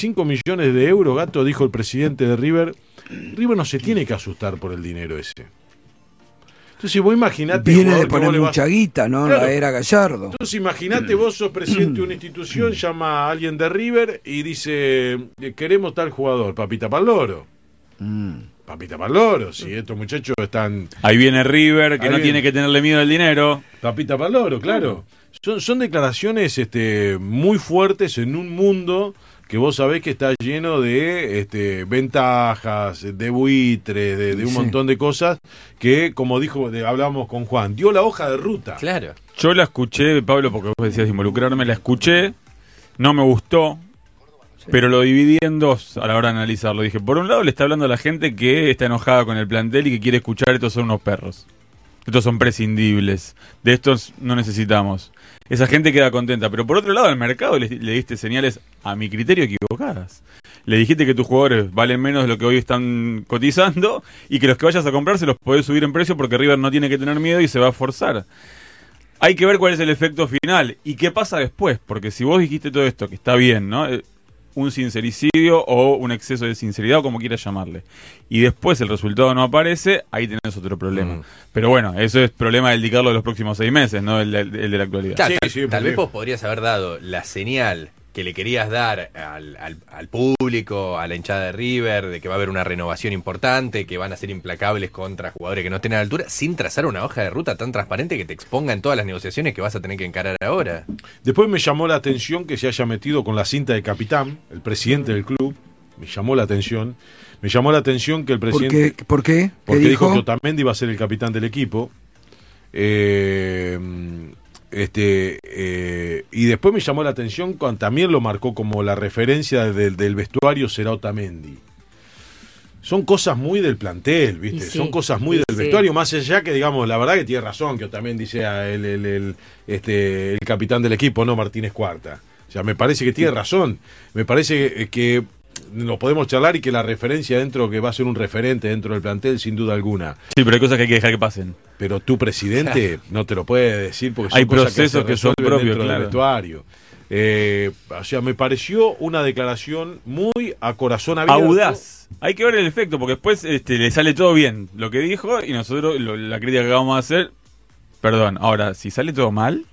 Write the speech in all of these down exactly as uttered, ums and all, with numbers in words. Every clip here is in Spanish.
cinco millones de euros, Gato, dijo el presidente de River. River no se tiene que asustar por el dinero ese. Entonces vos imaginate... Viene de poner mucha guita, ¿no? Claro. La era Gallardo. Entonces imaginate, vos sos presidente de una institución, llama a alguien de River y dice, queremos tal jugador, papita pa'l loro. Mm. Papita pa'l loro, si estos muchachos están... Ahí viene River, que Ahí no viene. tiene que tenerle miedo al dinero. Papita pa'l loro, claro. Son, son declaraciones este, muy fuertes en un mundo que vos sabés que está lleno de este, ventajas, de buitres, de, de un sí. montón de cosas que, como dijo, de, hablábamos con Juan, dio la hoja de ruta. Claro. Yo la escuché, Pablo, porque vos decías involucrarme, la escuché, no me gustó, sí. pero lo dividí en dos a la hora de analizarlo. Dije, por un lado le está hablando a la gente que está enojada con el plantel y que quiere escuchar estos son unos perros. Estos son prescindibles. De estos no necesitamos. Esa gente queda contenta. Pero por otro lado, al mercado le, le diste señales, a mi criterio, equivocadas. Le dijiste que tus jugadores valen menos de lo que hoy están cotizando y que los que vayas a comprar se los podés subir en precio porque River no tiene que tener miedo y se va a forzar. Hay que ver cuál es el efecto final y qué pasa después. Porque si vos dijiste todo esto, que está bien, ¿no? Un sincericidio o un exceso de sinceridad o como quieras llamarle, y después el resultado no aparece, ahí tenés otro problema. Mm. Pero bueno, eso es problema del Di Carlo de los próximos seis meses, no el, el, el de la actualidad. Claro, sí, tal, sí, tal vez vos podrías haber dado la señal que le querías dar al, al, al público, a la hinchada de River, de que va a haber una renovación importante, que van a ser implacables contra jugadores que no estén a la altura, sin trazar una hoja de ruta tan transparente que te exponga en todas las negociaciones que vas a tener que encarar ahora. Después me llamó la atención que se haya metido con la cinta de capitán, el presidente del club, me llamó la atención, me llamó la atención que el presidente... ¿Por qué? ¿Por qué? Porque ¿Qué dijo dijo que Otamendi iba a ser el capitán del equipo. Eh... Este eh, y después me llamó la atención cuando también lo marcó como la referencia del, del vestuario será Otamendi. Son cosas muy del plantel, ¿viste? Sí, son cosas muy del sí. vestuario, más allá que, digamos, la verdad que tiene razón que Otamendi sea el, el, el, este, el capitán del equipo, no Martínez Cuarta. O sea, me parece que tiene razón. Me parece que nos podemos charlar y que la referencia dentro, que va a ser un referente dentro del plantel, sin duda alguna. Sí, pero hay cosas que hay que dejar que pasen. Pero tu presidente no te lo puede decir porque son hay cosas procesos que, que son propios, dentro claro. del vestuario. Eh, o sea, me pareció una declaración muy a corazón abierto. Audaz. Hay que ver el efecto, porque después este, le sale todo bien lo que dijo y nosotros, lo, la crítica que vamos a hacer, perdón, ahora, si sale todo mal,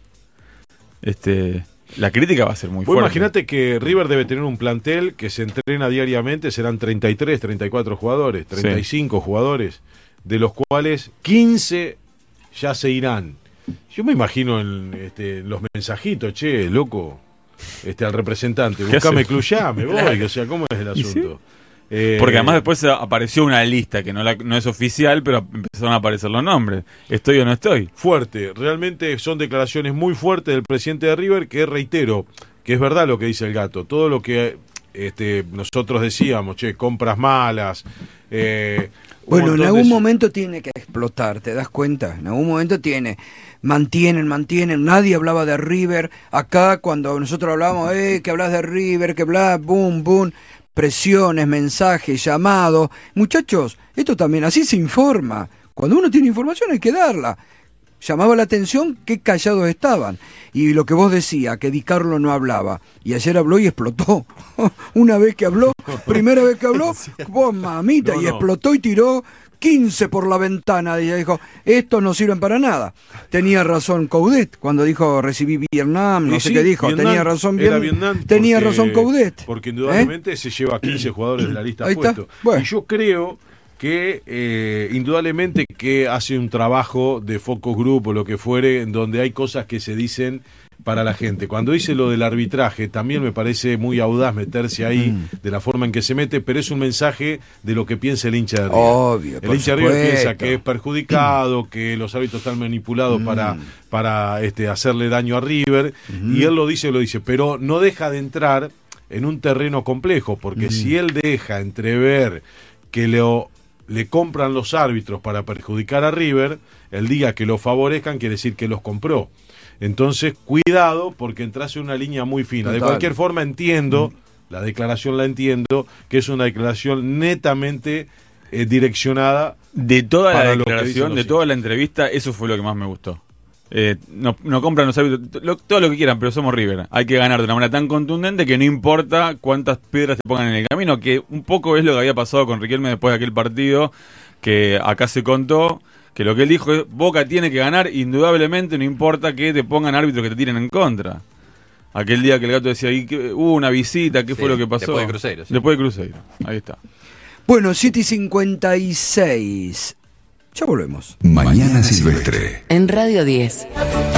este... la crítica va a ser muy Vos fuerte. Imagínate que River debe tener un plantel que se entrena diariamente, serán treinta y tres, treinta y cuatro jugadores, treinta y cinco sí. jugadores, de los cuales quince ya se irán. Yo me imagino en este, los mensajitos, che, loco, este, al representante, buscame club ya, me voy, o sea, ¿cómo es el asunto? ¿Sí? Eh, Porque además después apareció una lista que no, la, no es oficial, pero empezaron a aparecer los nombres. ¿Estoy o no estoy? Fuerte, realmente son declaraciones muy fuertes del presidente de River, que reitero, que es verdad lo que dice el Gato. Todo lo que este, nosotros decíamos, che, compras malas. Eh, bueno, en algún de... momento tiene que explotar, ¿te das cuenta? En algún momento tiene. Mantienen, mantienen. Nadie hablaba de River. Acá cuando nosotros hablábamos, eh, que hablas de River, que bla, boom, boom. Presiones, mensajes, llamados. Muchachos, esto también así se informa. Cuando uno tiene información hay que darla. Llamaba la atención qué callados estaban. Y lo que vos decías, que Di Carlo no hablaba. Y ayer habló y explotó. Una vez que habló, primera vez que habló, vos mamita, no, y no. explotó y tiró quince por la ventana. Y dijo, estos no sirven para nada. Tenía razón Coudet cuando dijo recibí Vietnam, no y sé sí, qué dijo. Vietnam, tenía razón Vietnam, Vietnam tenía porque, razón Coudet. Porque indudablemente ¿Eh? se lleva quince jugadores de la lista puesto. Bueno. Y yo creo que eh, indudablemente que hace un trabajo de focus group o lo que fuere, en donde hay cosas que se dicen para la gente. Cuando dice lo del arbitraje, también me parece muy audaz meterse ahí mm. de la forma en que se mete, pero es un mensaje de lo que piensa el hincha de River. Obvio, el hincha de River piensa que es perjudicado, que los árbitros están manipulados mm. para, para este, hacerle daño a River, mm. y él lo dice, lo dice, pero no deja de entrar en un terreno complejo, porque mm. si él deja entrever que lo le compran los árbitros para perjudicar a River, el día que lo favorezcan quiere decir que los compró. Entonces, cuidado, porque entras en una línea muy fina. Total. De cualquier forma, entiendo, mm. la declaración la entiendo, que es una declaración netamente eh, direccionada. De toda la declaración, de toda la entrevista, eso fue lo que más me gustó. Eh, no, no compran los árbitros, lo- todo lo que quieran, pero somos River. Hay que ganar de una manera tan contundente que no importa cuántas piedras te pongan en el camino, que un poco es lo que había pasado con Riquelme después de aquel partido, que acá se contó, que lo que él dijo es, Boca tiene que ganar indudablemente, no importa que te pongan árbitros que te tiren en contra. Aquel día que el Gato decía, "Y que hubo una visita, ¿qué Sí, fue lo que pasó?" después de Cruzeiro, sí. Después de Cruzeiro, ahí está. Bueno, siete y cincuenta y seis. Ya volvemos. Mañana Silvestre. En Radio diez.